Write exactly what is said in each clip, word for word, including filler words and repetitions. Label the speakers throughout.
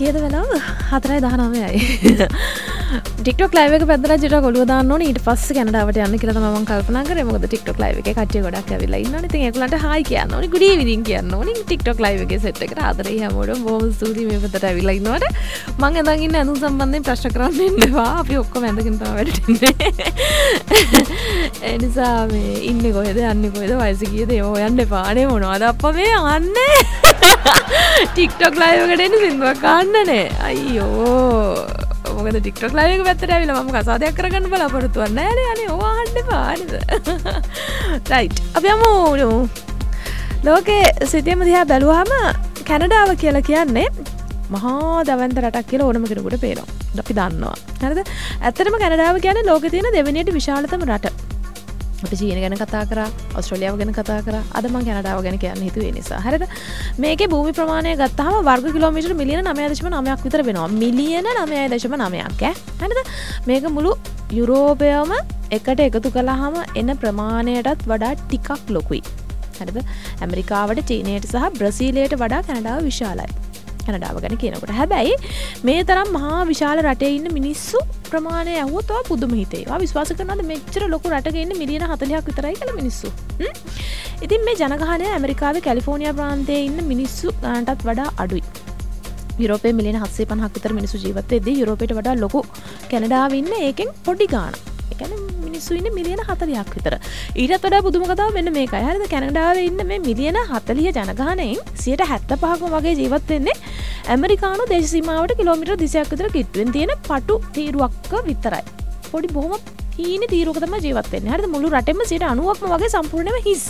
Speaker 1: කීයද වෙලාව? හතරයි දහනවයයි. TikTok live එක පැද්දලා ජීට ඔළුව දාන්න ඕනේ. ඊට පස්සේ කැනඩාවට යන්න කියලා තමයි මම කල්පනා කරේ. මොකද TikTok live එකේ කට්ටිය ගොඩක් ඇවිල්ලා ඉන්නවනේ. ඉතින් ඒගොල්ලන්ට hi කියන්න ඕනේ. good evening කියන්න ඕනේ. TikTok live එකේ set එකට ආදරේ හැමෝටම බොහොම ස්තුතියි මේ පැත්තට ඇවිල්ලා ඉන්නවට. මම ඇඳන් ඉන්න ඇඳුම් සම්බන්ධයෙන් ප්‍රශ්න කරන්න එන්න එපා. අපි ඔක්කොම ඇඳගෙන තමයි වැඩට ඉන්නේ. ඒ නිසා මේ ඉන්නේ කොහෙද යන්නේ කොහෙද වයස කීයද ඒව හොයන්න එපා. අනේ මොනවද අප්පා මේ අහන්නේ? TikTok live එකට එන්නේ සින්දුවක් අහන්නනේ. අයියෝ. මොකද TikTok live එක පැත්තට ඇවිල්ලා මම කසාදයක් කරගන්න බලාපොරොත්තු වෙන්නේ නැහැ නේ. අනේ ඕව අහන්න එපා නේද? right. අපි යමු ලෝකේ සිටියම දිහා බැලුවාම කැනඩාව කියලා කියන්නේ මහා දවන්ත රටක් කියලා ඕනම කෙනෙකුට පේනවා. අපි දන්නවා. හරිද? ඇත්තටම කැනඩාව කියන්නේ ලෝකේ තියෙන දෙවෙනියට විශාලතම රට. අපි චීන ගැන කතා කරා, ඕස්ට්‍රේලියාව ගැන කතා කරා. අද මම කැනඩාව ගැන කියන්න හිතුවේ නිසා. හරිද? මේකේ භූමි ප්‍රමාණය ගත්තාම වර්ග කිලෝමීටර මිලියන නවය දශම නවයක් විතර වෙනවා. මිලියන නවය දශම නවයක් ඈ. හරිද? මේක මුළු යුරෝපයම එකට එකතු කළාම එන ප්‍රමාණයටත් වඩා ටිකක් ලොකුයි. හරිද? ඇමරිකාවට, චීනයට සහ බ්‍රසීලයට වඩා කැනඩාව විශාලයි. කැනඩාව ගැන කියනකොට. හැබැයි මේ තරම් මහා විශාල රටේ ඉන්න මිනිස්සු ප්‍රමාණය ඇහුවොත් ඔයා පුදුම හිතේ. ඔයා විශ්වාස කරනවද මෙච්චර ලොකු රටක ඉන්න මිලියන හතළිහක් විතරයි කියලා මිනිස්සු? හ්ම්. ඉතින් මේ ජනගහනය ඇමරිකාවේ කැලිෆෝනියා ප්‍රාන්තයේ ඉන්න මිනිස්සු ගානටත් වඩා අඩුයි. යුරෝපයේ මිලියන හත්සිය පනහක් විතර මිනිස්සු ජීවත් වෙද්දී යුරෝපයට වඩා ලොකු කැනඩාවේ ඉන්න ඒකෙන් පොඩි ගාණක්. ඒ කියන්නේ මිනිස්සු ඉන්නේ මිලියන හතළිහක් විතර. ඊටත් වඩා පුදුම කතාව මෙන්න මේකයි. හරිද? කැනඩාවේ ඉන්න මේ මිලියන හතළිහ ජනගහනයෙන් සියයට හැත්තෑ පහක්ම වගේ ජීවත් වෙන්නේ ඇමරිකානු දේශ සීමාවට කිලෝමීටර් දෙසීයක් විතර කිට්ටුවෙන් තියෙන පටු තීරුවක්ක විතරයි. පොඩි බොහොම හීන තීරුවක තමයි ජීවත් වෙන්නේ. හරිද? මුළු රටෙම සියයට අනූවක්ම වගේ සම්පූර්ණයෙන්ම හිස්.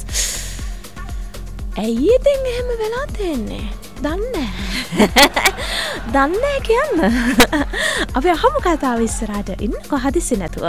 Speaker 1: ඇයි ඉතින් එහෙම වෙලා තියෙන්නේ? දන්නේ නැහැ. දන්නේ නැහැ කියන්න. අපි අහමු කතාව ඉස්සරහට. ඉන්නකො හදිස්සි නැතුව.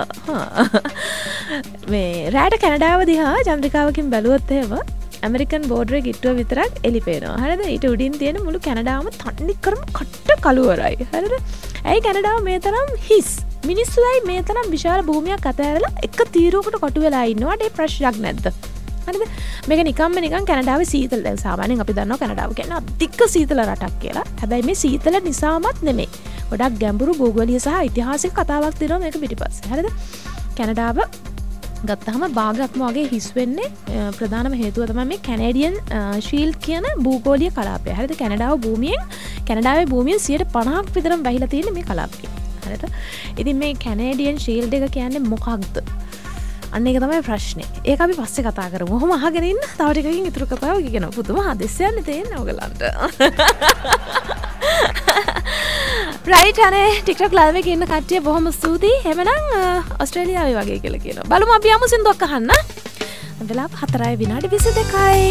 Speaker 1: මේ රෑට කැනඩාව දිහා චන්ද්‍රිකාවකින් බැලුවොත් එහෙම ඇමරිකන් බෝඩරේ ගිට්ටුව විතරක් එලි පේනවා. හරිද? ඊට උඩින් තියෙන මුළු කැනඩාවම තන්නේ කරම කට්ට කළුවරයි. හරිද? ඇයි කැනඩාව මේ තරම් හිස්? මිනිස්සු ඇයි මේ තරම් විශාල භූමියක් අතහැරලා එක තීරුවකට කොටු වෙලා ඉන්නවට ඒ ප්‍රශ්නයක් නැද්ද? හරිද? මේක නිකම්ම නිකන් කැනඩාවේ සීතල. දැන් සාමාන්‍යයෙන් අපි දන්නවා කැනඩාව කියන්නේ අධික සීතල රටක් කියලා. හැබැයි මේ සීතල නිසාමත් නෙමෙයි. ගොඩක් ගැඹුරු භූගෝලීය සහ ඓතිහාසික කතාවක් තියෙනවා මේක පිටිපස්සේ. හරිද? කැනඩාව ගත්තහම භාගයක්ම වගේ හිස් වෙන්නේ ප්‍රධානම හේතුව තමයි මේ කැනේඩියන් ෂීල්ඩ් කියන භූගෝලීය කලාපය. හරිද? කැනඩාව භූමියෙන් කැනඩාවේ භූමියෙන් සියයට පනහක් විතරම වැහිලා තියෙන්නේ මේ කලාපේ. හරිද? ඉතින් මේ කැනේඩියන් ෂීල්ඩ් එක කියන්නේ මොකක්ද? අන්න ඒක තමයි ප්‍රශ්නේ. ඒක අපි පස්සේ කතා කරමු. ඔහොම අහගෙන ඉන්න. තව ටිකකින් ඉතුරු කතාව කියනවා. පුදුම හදිස්සියන්නේ තියෙන්නේ ඔයගලන්ට. රයිට් අනේ TikTok live එකේ ඉන්න කට්ටිය බොහොම ස්තුතියි. එhmenan ඕස්ට්‍රේලියාවේ වගේ කියලා කියනවා. බලමු අපි යමු සින්දුවක් අහන්න. වෙලාව හතරයි විනාඩි විසි දෙකයි.